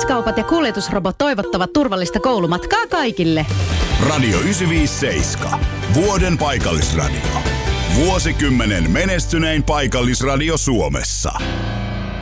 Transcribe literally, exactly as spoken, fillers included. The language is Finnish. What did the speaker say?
S-kaupat ja kuljetusrobot toivottavat turvallista koulumatkaa kaikille. Radio yhdeksänsataaviisikymmentäseitsemän. Vuoden paikallisradio. Vuosikymmenen menestynein paikallisradio Suomessa.